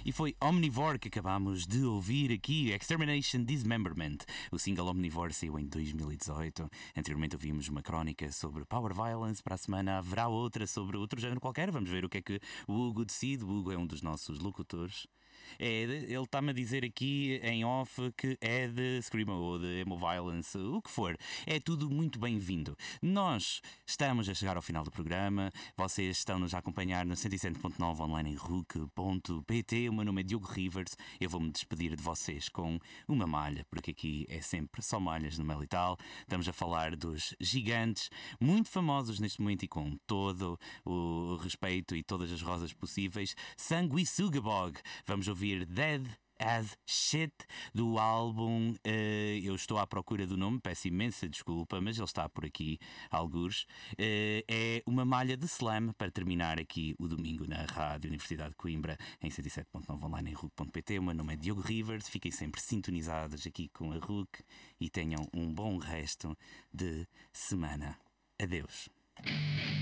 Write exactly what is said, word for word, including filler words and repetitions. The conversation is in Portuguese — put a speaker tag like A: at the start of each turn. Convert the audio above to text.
A: E foi Omnivore que acabámos de ouvir aqui, Extermination Dismemberment. O single Omnivore saiu em dois mil e dezoito. Anteriormente ouvimos uma crónica sobre Power Violence. Para a semana haverá outra sobre outro género qualquer. Vamos ver o que é que o Hugo decide. O Hugo é um dos nossos locutores. É de, ele está-me a dizer aqui em off que é de Screamo ou de Emo Violence, o que for. É tudo muito bem-vindo. Nós estamos a chegar ao final do programa. Vocês estão-nos a acompanhar no cento e sete ponto nove online em rook ponto pt. O meu nome é Diogo Rivers. Eu vou-me despedir de vocês com uma malha, porque aqui é sempre só malhas no Mel e Tal. Estamos a falar dos gigantes, muito famosos neste momento e com todo o respeito e todas as rosas possíveis. Sanguisugabog. Vamos ouvir Dead as Shit do álbum. Uh, eu estou à procura do nome, peço imensa desculpa, mas ele está por aqui, algures. Uh, é uma malha de slam para terminar aqui o domingo na Rádio Universidade de Coimbra, em cento e sete ponto nove online em rook ponto pt. O meu nome é Diogo Rivers. Fiquem sempre sintonizados aqui com a Rook e tenham um bom resto de semana. Adeus.